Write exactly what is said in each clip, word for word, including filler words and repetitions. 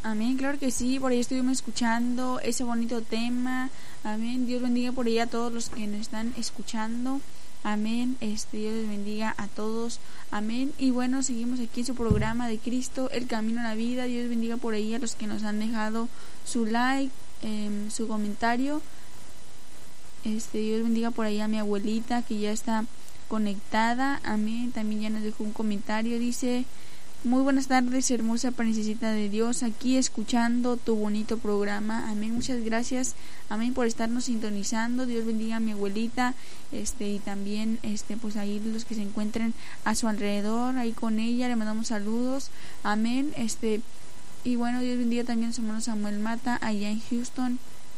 Amén, claro que sí, por ahí estuvimos escuchando ese bonito tema. Amén, Dios bendiga por ahí a todos los que nos están escuchando. Amén, este Dios les bendiga a todos. Amén. Y bueno, seguimos aquí en su programa de Cristo, el camino a la vida. Dios bendiga por ahí a los que nos han dejado su like, eh, su comentario. Este Dios bendiga por ahí a mi abuelita que ya está conectada. Amén. También ya nos dejó un comentario, dice: muy buenas tardes, hermosa princesita de Dios, aquí escuchando tu bonito programa. Amén, muchas gracias, amén, por estarnos sintonizando. Dios bendiga a mi abuelita, este, y también, este, pues ahí los que se encuentren a su alrededor, ahí con ella, le mandamos saludos, amén, este, y bueno, Dios bendiga también a su hermano Samuel Mata, allá en Houston,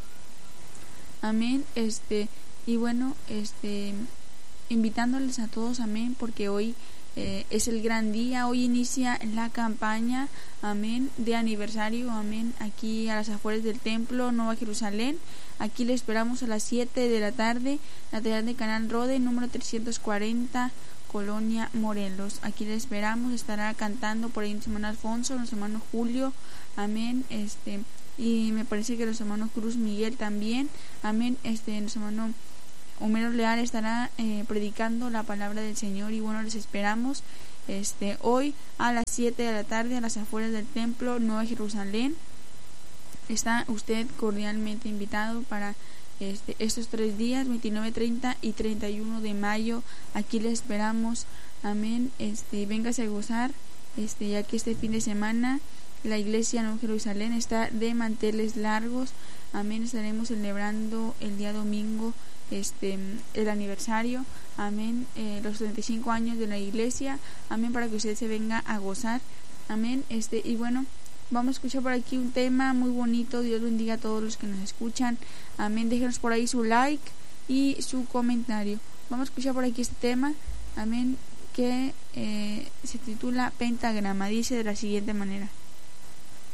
amén, este, y bueno, este, invitándoles a todos, amén, porque hoy Eh, es el gran día. Hoy inicia la campaña, amén, de aniversario, amén, aquí a las afueras del templo Nueva Jerusalén. Aquí le esperamos a las siete de la tarde, lateral de Canal Rode, número trescientos cuarenta, Colonia Morelos. Aquí le esperamos. Estará cantando por ahí nuestro hermano Alfonso, nuestro hermano Julio, amén, este, y me parece que nuestro hermano Cruz Miguel también, amén, este, nuestro hermano Homero Leal estará eh, predicando la palabra del Señor. Y bueno, les esperamos este hoy a las siete de la tarde a las afueras del templo Nueva Jerusalén. Está usted cordialmente invitado para este, estos tres días, veintinueve, treinta y treinta y uno de mayo. Aquí le esperamos, amén, este, véngase a gozar, este, ya que este fin de semana la iglesia Nueva Jerusalén está de manteles largos, amén. Estaremos celebrando el día domingo este el aniversario, amén, eh, los treinta y cinco años de la iglesia, amén, para que usted se venga a gozar, amén, este, y bueno, vamos a escuchar por aquí un tema muy bonito. Dios bendiga a todos los que nos escuchan, amén, déjenos por ahí su like y su comentario. Vamos a escuchar por aquí este tema, amén, que eh, se titula Pentagrama. Dice de la siguiente manera: